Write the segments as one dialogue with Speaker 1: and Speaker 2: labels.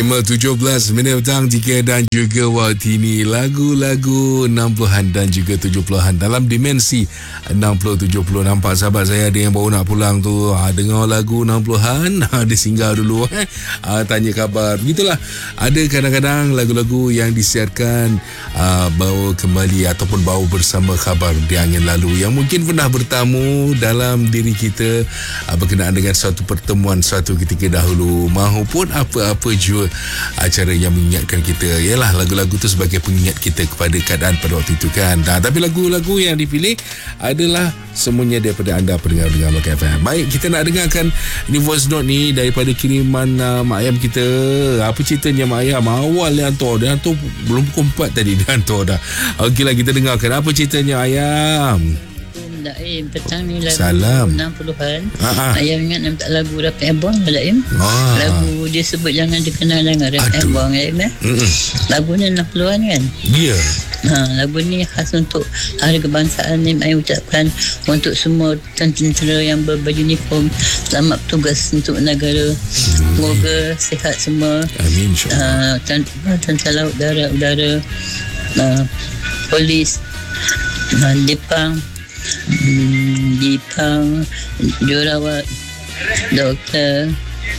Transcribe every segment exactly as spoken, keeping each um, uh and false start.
Speaker 1: lima tujuh belas minit petang jika dan juga waktu ini lagu-lagu enam puluhan dan juga tujuh puluhan dalam dimensi enam puluh tujuh puluh. Nampak sahabat saya ada yang baru nak pulang tu, ha, dengar lagu enam puluhan, ha, dia singgah dulu eh. ha, tanya khabar. Begitulah, ada kadang-kadang lagu-lagu yang disiarkan ha, bawa kembali ataupun bawa bersama khabar di angin lalu yang mungkin pernah bertamu dalam diri kita ha, berkenaan dengan suatu pertemuan suatu ketika dahulu, mahupun apa-apa jua acara yang mengingatkan kita. Yalah, lagu-lagu tu sebagai pengingat kita kepada keadaan pada waktu itu kan. Nah, tapi lagu-lagu yang dipilih adalah semuanya daripada anda pendengar-pendengar Melaka F M. Baik, kita nak dengarkan ini voice note ni daripada kiriman uh, Mak Ayam kita. Apa ceritanya Mak Ayam? Awal dia hantar, dia hantar belum pukul empat tadi dia hantar dah. Okeylah, kita dengarkan apa ceritanya Ayam.
Speaker 2: Daim, petang ni lagu
Speaker 1: Salam.
Speaker 2: enam puluhan.
Speaker 1: Ha-ha.
Speaker 2: Ayam ingat nak tak lagu Rapi Abang Daim.
Speaker 1: Ah.
Speaker 2: Lagu dia sebut jangan dikenal dengan Rapi Abang Daim eh.
Speaker 1: Mm-mm.
Speaker 2: Lagu ni enam puluhan kan.
Speaker 1: Ya. Yeah.
Speaker 2: Ha, lagu ni khas untuk Hari Kebangsaan ni. Saya ucapkan untuk semua tentera yang beruniform, selamat bertugas untuk negara. Semoga sihat semua.
Speaker 1: Amin, insyaAllah.
Speaker 2: Uh, tentera laut, darat, udara, uh, polis, uh, Jepang, Hmm, Jepang, jurawat, doktor,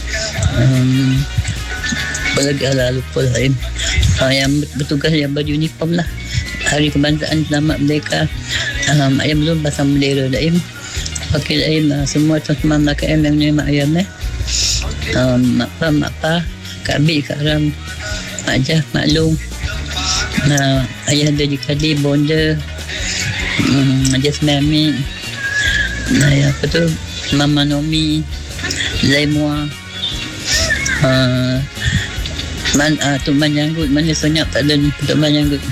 Speaker 2: um, apa lagi lah, lupa lah eh. uh, yang bertugas yang beruniform lah. Hari Kebangsaan Selamat Merdeka. um, Ayam belum pasang bendera Daim. Okey Daim, uh, semua teman-teman Melaka M yang menerima Mak Ayam eh. um, Mak Pa, Mak Pa, Kak Bik, Kak Ram, Mak Jah, Mak Long, uh, Ayah Ada Jikadi, Bonda, Hmm, Jasmine Amin, nah, ya, apa tu, Mama Nomi, Zaimua, uh, Man, uh, Tok Man Janggut, mana senyap tak ada Tok Man Janggut.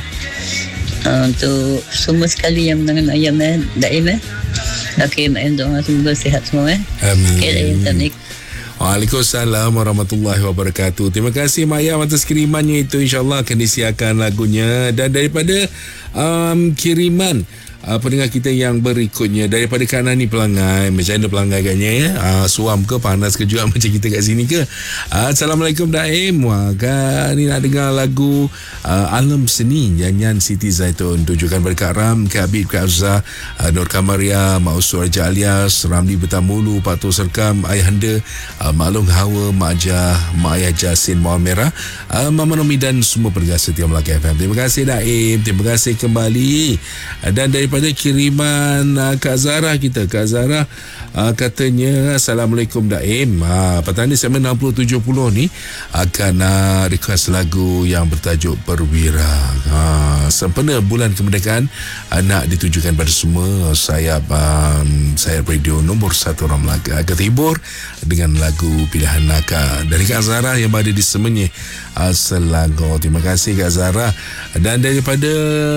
Speaker 2: Uh, untuk semua sekali yang menangan Ayam eh, Daim eh. Okey, Mak Ayam doa semoga sihat semua eh.
Speaker 1: Amin.
Speaker 2: Okey, Daim, Assalamualaikum.
Speaker 1: Waalaikumsalam warahmatullahi wabarakatuh. Terima kasih Mak Ayam atas kirimannya itu. InsyaAllah akan disiarkan lagunya. Dan daripada um, kiriman Uh, pendengar kita yang berikutnya daripada kanan ni Pelangai. Macam mana Pelangai agaknya ya? Uh, suam ke panas ke juga macam kita kat sini ke? Uh, Assalamualaikum Daim. Wah, kan ni nak dengar lagu uh, Alam Seni nyanyian Siti Zaitun. Tujukan pada Kak Ram, Kak Habib, Kak Azhar, uh, Nur Kamaria, Mak Usur Raja Alias, Ramli Betamulu, Patu Serkam, Ayahanda, uh, Mak Long Hawa, Mak Jah, Mak Ayah Jasin, Mawar Merah, uh, Mama Nomi dan semua pendengar setia Melaka F M. Terima kasih Daim. Terima kasih kembali. Uh, dan dari pada kiriman uh, Kak Zara kita, Kak Zara uh, katanya Assalamualaikum Daim. uh, petang ni segmen enam puluh tujuh puluh ni akan uh, request lagu yang bertajuk Perwira. uh, sempena bulan kemerdekaan uh, nak ditujukan pada semua sayap um, sayap radio nombor satu orang Melaka akan terhibur dengan lagu pilihan Naka dari Kak Zara yang berada di Semenyih, uh, Selangor. Terima kasih Kak Zara. Dan daripada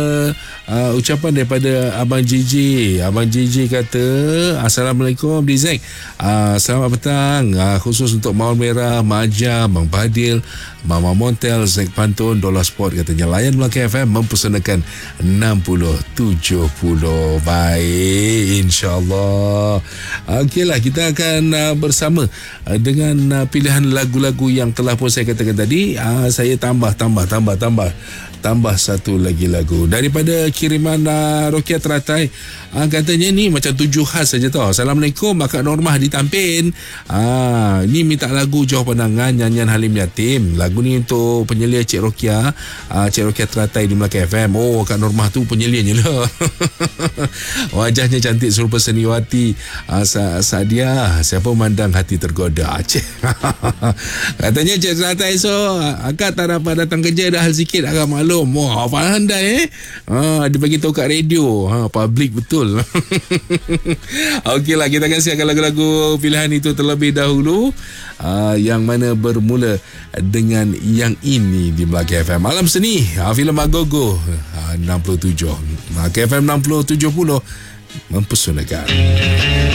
Speaker 1: uh, ucapan daripada Abang Gigi. Abang Gigi kata Assalamualaikum Dizek. uh, Selamat petang, uh, khusus untuk Mawar Merah, Maja, Bang Padil, Mama Montel, Zek Pantun, Dola Sport. Katanya layan Melaka F M mempersembahkan enam puluh tujuh puluh. Baik, insyaAllah. Okeylah, kita akan uh, bersama uh, dengan uh, pilihan lagu-lagu yang telah pun saya katakan tadi. uh, Saya tambah, tambah, tambah, tambah tambah satu lagi lagu daripada kiriman uh, Rokia Teratai. uh, katanya ni macam tujuh khas saja tau. Assalamualaikum Akak Normah di Tampin. uh, ni minta lagu Jauh Pandangan nyanyian Halim Yatim. Lagu ni untuk penyelia Cik Rokia, uh, Cik Rokia Teratai di Melaka F M. Oh, Kak Normah tu penyelianya lah. Wajahnya cantik serupa seniwati. uh, Sa- Sadia, siapa mandang hati tergoda. Cik. Katanya Cik Teratai, so Akak tak dapat datang kerja dah hal sikit Akak maklum. Wah, pandai eh. Ha, dia bagi tahu kat radio. Ha, public betul. Okeylah, kita akan siapkan lagu-lagu pilihan itu terlebih dahulu. Uh, yang mana bermula dengan yang ini di Melaka F M. Alam Seni, uh, filem Agogo uh, enam puluh tujuh. Melaka F M enam puluh tujuh puluh mempesonakan.